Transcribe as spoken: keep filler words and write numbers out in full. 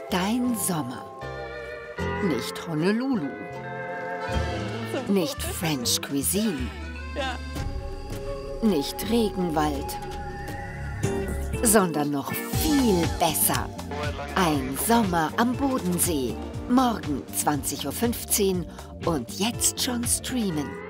Dein Sommer. Nicht Honolulu. Nicht French Cuisine. Nicht Regenwald. Sondern noch viel besser. Ein Sommer am Bodensee. Morgen zwanzig Uhr fünfzehn und jetzt schon streamen.